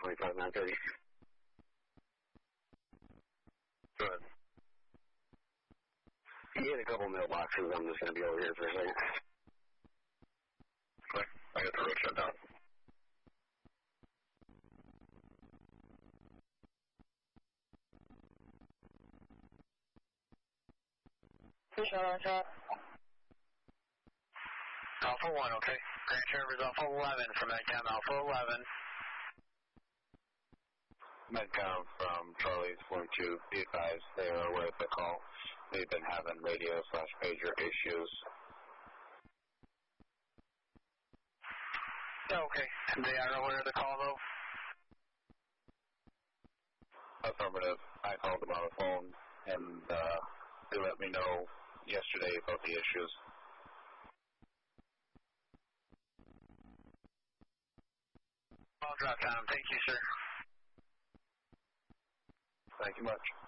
25930. Good. You hit a couple mailboxes. I'm just going to be over here for a second. Okay. I got the road shut down. Alpha 1, okay. Grand Traverse Alpha 11 from Medcom Alpha 11. Medcom from Charlie 42, be advised they are aware of the call. They've been having radio/pager issues. Okay. They are aware of the call, though? Affirmative. I called them on the phone, and they let me know yesterday about the issues. I'll drop down. Thank you, sir. Thank you much.